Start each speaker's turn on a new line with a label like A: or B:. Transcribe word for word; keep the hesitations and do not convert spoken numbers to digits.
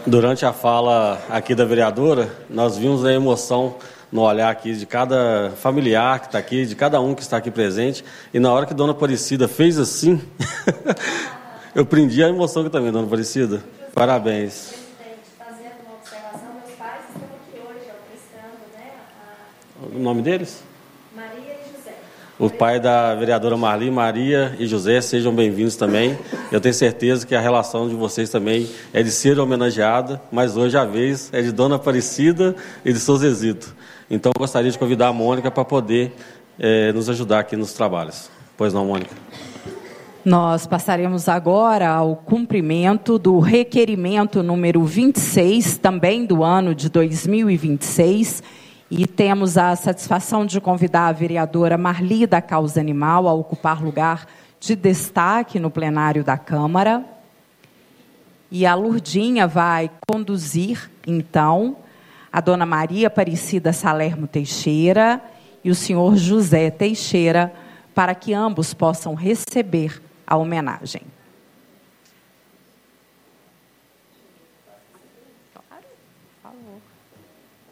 A: Durante a fala aqui da vereadora, nós vimos a emoção no olhar aqui de cada familiar que está aqui, de cada um que está aqui presente. E na hora que Dona Aparecida fez assim, eu prendi a emoção aqui também, Dona Aparecida. Parabéns.
B: Presidente, fazendo uma observação, meus pais estão aqui hoje, ó, prestando, né? A...
A: O nome deles?
B: Maria e José.
A: O pai da vereadora Marli, Maria e José, sejam bem-vindos também. Eu tenho certeza que a relação de vocês também é de ser homenageada, mas hoje a vez é de Dona Aparecida e de Seu Zezito. Então, eu gostaria de convidar a Mônica para poder eh, nos ajudar aqui nos trabalhos. Pois não, Mônica?
C: Nós passaremos agora ao cumprimento do requerimento número vinte e seis, também do ano de dois mil e vinte e seis, e temos a satisfação de convidar a vereadora Marli da Causa Animal a ocupar lugar de destaque no plenário da Câmara. E a Lurdinha vai conduzir, então, a Dona Maria Aparecida Salermo Teixeira e o senhor José Teixeira, para que ambos possam receber a homenagem. Claro, por favor.